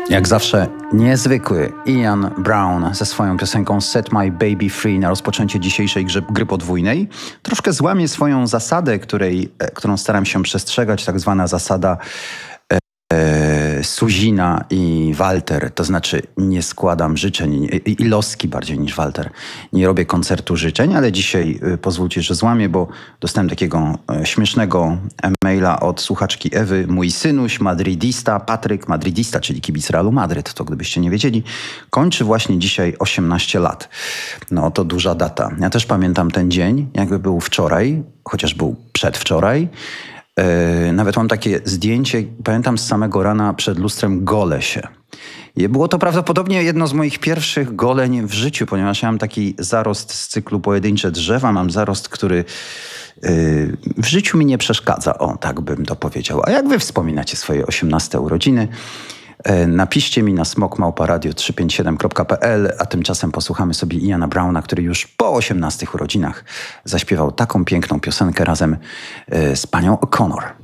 Jak zawsze niezwykły Ian Brown ze swoją piosenką Set My Baby Free na rozpoczęcie dzisiejszej gry podwójnej. Troszkę złamie swoją zasadę, którą staram się przestrzegać, tak zwana zasada Suzina i Walter, to znaczy nie składam życzeń, i Loski bardziej niż Walter. Nie robię koncertu życzeń, ale dzisiaj pozwólcie, że złamię, bo dostałem takiego śmiesznego maila od słuchaczki Ewy. Mój synuś, madridista, Patryk, madridista, czyli kibic Realu Madryt, to gdybyście nie wiedzieli, kończy właśnie dzisiaj 18 lat. No to duża data. Ja też pamiętam ten dzień, jakby był wczoraj, chociaż był przedwczoraj. Nawet mam takie zdjęcie, pamiętam z samego rana przed lustrem golę się. I było to prawdopodobnie jedno z moich pierwszych goleń w życiu, ponieważ ja mam taki zarost z cyklu Pojedyncze drzewa, mam zarost, który w życiu mi nie przeszkadza, o tak bym to powiedział. A jak wy wspominacie swoje 18 urodziny? Napiszcie mi na smokmałparadio357.pl, a tymczasem posłuchamy sobie Iana Browna, który już po 18 urodzinach zaśpiewał taką piękną piosenkę razem z panią O'Connor.